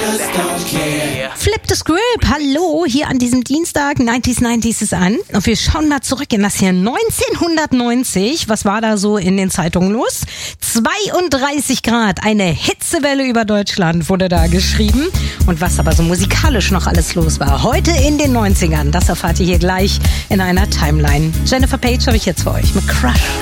Flip the Script, hallo, hier an diesem Dienstag, 90s ist an. Und wir schauen mal zurück in das Jahr 1990. Was war da so in den Zeitungen los? 32 Grad, eine Hitzewelle über Deutschland wurde da geschrieben. Und was aber so musikalisch noch alles los war, heute in den 90ern, das erfahrt ihr hier gleich in einer Timeline. Jennifer Page habe ich jetzt für euch mit Crush.